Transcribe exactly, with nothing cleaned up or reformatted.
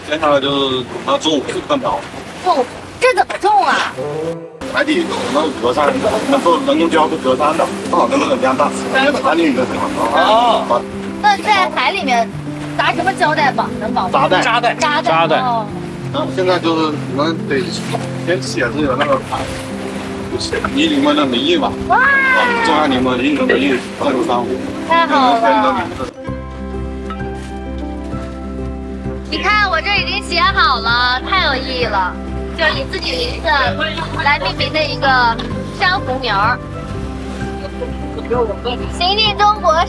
接下来就是它种看岛。 种，这怎么种啊？ 海底有那个隔山，那时候人工礁是隔山的，正好跟那个一样大，山另一个地方。哦。 那在海里面拿什么胶带绑能绑？ 扎带。 扎带。 扎带。 扎带。 哦。 然后现在就是我们得先写是有那个牌，你柠檬的名义嘛。 哇！ 中央柠檬英文名义二六三五。 太好了。你看我这已经写好了，太有意义了，就是以自己名字来命名的一个珊瑚苗儿。行进中国。